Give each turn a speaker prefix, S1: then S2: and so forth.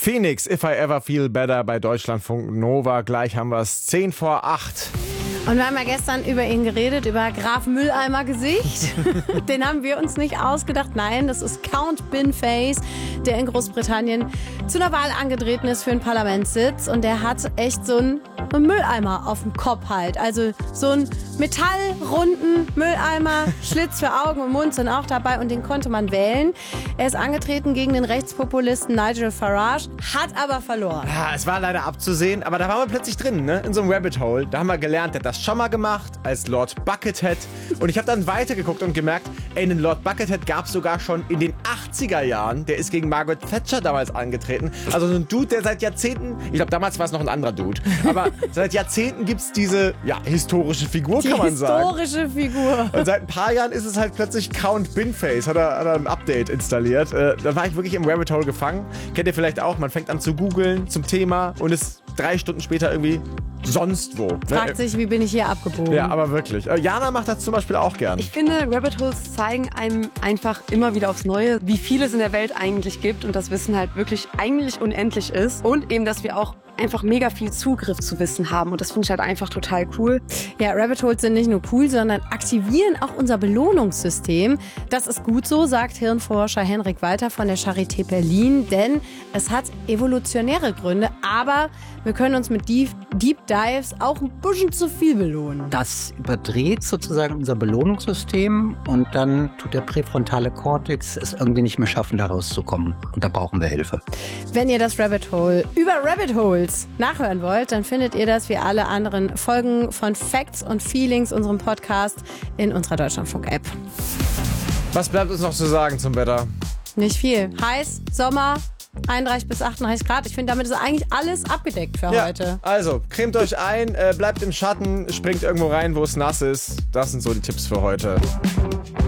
S1: Phoenix, If I Ever Feel Better bei Deutschlandfunk Nova. Gleich haben wir es 7:50.
S2: Und wir haben ja gestern über ihn geredet, über Graf Mülleimer-Gesicht. Den haben wir uns nicht ausgedacht. Nein, das ist Count Binface, der in Großbritannien zu einer Wahl angetreten ist für einen Parlamentssitz. Und der hat echt so einen Mülleimer auf dem Kopf halt. Also so einen metallrunden Mülleimer, Schlitz für Augen und Mund sind auch dabei. Und den konnte man wählen. Er ist angetreten gegen den Rechtspopulisten Nigel Farage, hat aber verloren.
S1: Ja, es war leider abzusehen, aber da waren wir plötzlich drin, ne? In so einem Rabbit Hole. Da haben wir gelernt, der hat das schon mal gemacht als Lord Buckethead. Und ich habe dann weitergeguckt und gemerkt, einen Lord Buckethead gab es sogar schon in den 80er Jahren. Der ist gegen Margaret Thatcher damals angetreten. Also so ein Dude, der seit Jahrzehnten, ich glaube damals war es noch ein anderer Dude, aber seit Jahrzehnten gibt es diese, historische Figur, kann man sagen.
S2: Historische Figur.
S1: Und seit ein paar Jahren ist es halt plötzlich Count Binface, hat er ein Update installiert. Da war ich wirklich im Rabbit Hole gefangen. Kennt ihr vielleicht auch, man fängt an zu googeln zum Thema und ist 3 Stunden später irgendwie sonst wo.
S2: Fragt sich, wie bin ich hier abgebogen?
S1: Ja, aber wirklich. Jana macht das zum Beispiel auch gern.
S3: Ich finde, Rabbit Holes zeigen einem einfach immer wieder aufs Neue, wie viel es in der Welt eigentlich gibt und das Wissen halt wirklich eigentlich unendlich ist und eben, dass wir auch einfach mega viel Zugriff zu Wissen haben und das finde ich halt einfach total cool.
S2: Ja, Rabbit Holes sind nicht nur cool, sondern aktivieren auch unser Belohnungssystem. Das ist gut so, sagt Hirnforscher Henrik Walter von der Charité Berlin, denn es hat evolutionäre Gründe, aber wir können uns mit Deep Dives auch ein bisschen zu viel belohnen.
S4: Das überdreht sozusagen unser Belohnungssystem und dann tut der präfrontale Kortex es irgendwie nicht mehr schaffen, da rauszukommen. Und da brauchen wir Hilfe.
S2: Wenn ihr das Rabbit Hole über Rabbit Holes nachhören wollt, dann findet ihr das wie alle anderen Folgen von Facts und Feelings, unserem Podcast, in unserer Deutschlandfunk-App.
S1: Was bleibt uns noch zu sagen zum Wetter?
S2: Nicht viel. Heiß, Sommer, 31 bis 38 Grad. Ich finde, damit ist eigentlich alles abgedeckt für heute.
S1: Also, cremt euch ein, bleibt im Schatten, springt irgendwo rein, wo es nass ist. Das sind so die Tipps für heute.